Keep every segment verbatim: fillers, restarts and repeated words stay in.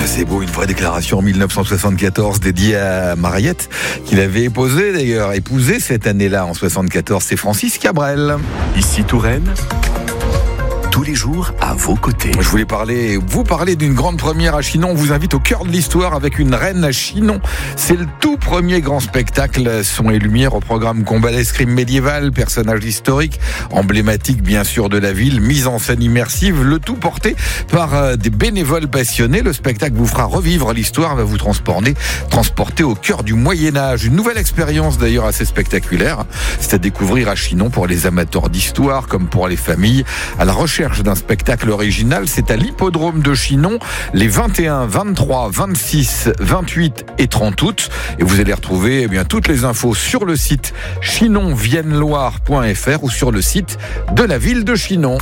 C'est beau, une vraie déclaration en dix-neuf cent soixante-quatorze dédiée à Mariette, qu'il avait épousée d'ailleurs, épousée cette année-là en soixante-quatorze, c'est Francis Cabrel. Ici Touraine, tous les jours à vos côtés. Je voulais parler, vous parler d'une grande première à Chinon. On vous invite au cœur de l'histoire avec une reine à Chinon. C'est le tout premier grand spectacle son et lumière au programme combat l'escrime médiéval, personnages historiques, emblématiques bien sûr de la ville, mise en scène immersive, le tout porté par des bénévoles passionnés. Le spectacle vous fera revivre l'histoire, va vous transporter, transporter au cœur du Moyen-Âge. Une nouvelle expérience d'ailleurs assez spectaculaire. C'est à découvrir à Chinon pour les amateurs d'histoire comme pour les familles. À la recherche d'un spectacle original, c'est à l'hippodrome de Chinon les vingt et un, vingt-trois, vingt-six, vingt-huit et trente août. Et vous allez retrouver eh bien, toutes les infos sur le site chinon vienne loire point f r ou sur le site de la ville de Chinon.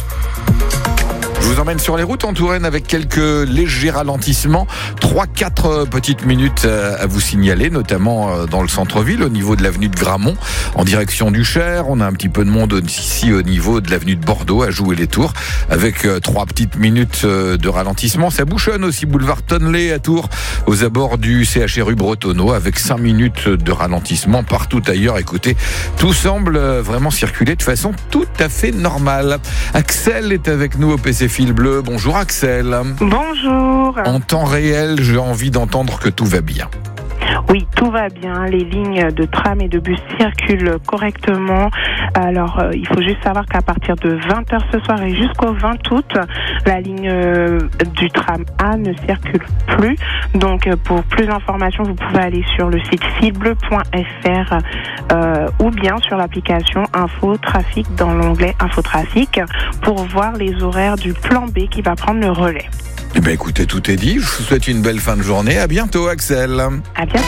Je vous emmène sur les routes en Touraine avec quelques légers ralentissements. trois quatre petites minutes à vous signaler, notamment dans le centre-ville, au niveau de l'avenue de Gramont, en direction du Cher. On a un petit peu de monde ici au niveau de l'avenue de Bordeaux, à Jouer-les-Tours, avec trois petites minutes de ralentissement. Ça bouchonne aussi, boulevard Tonnelet à Tours, aux abords du C H R U Bretonneau, avec cinq minutes de ralentissement partout ailleurs. Écoutez, tout semble vraiment circuler de façon tout à fait normale. Axel est avec nous au P C Fil Bleu. Bonjour Axel. Bonjour. En temps réel, j'ai envie d'entendre que tout va bien. Oui, tout va bien. Les lignes de tram et de bus circulent correctement. Alors, euh, il faut juste savoir qu'à partir de vingt heures ce soir et jusqu'au vingt août, la ligne euh, du tram A ne circule plus. Donc, euh, pour plus d'informations, vous pouvez aller sur le site filbleu point f r euh, ou bien sur l'application Info Trafic dans l'onglet Info Trafic pour voir les horaires du plan B qui va prendre le relais. Eh bien, écoutez, tout est dit. Je vous souhaite une belle fin de journée. À bientôt, Axel. À bientôt.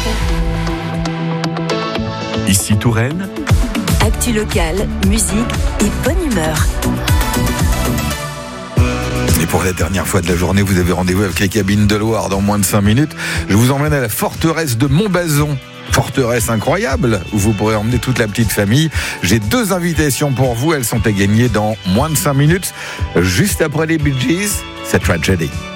Ici Touraine, actu locale, musique et bonne humeur. Et pour la dernière fois de la journée, vous avez rendez-vous avec les cabines de Loire dans moins de cinq minutes. Je vous emmène à la forteresse de Montbazon. Forteresse incroyable, où vous pourrez emmener toute la petite famille. J'ai deux invitations pour vous. Elles sont à gagner dans moins de cinq minutes. Juste après les Bee Gees, c'est Tragedy.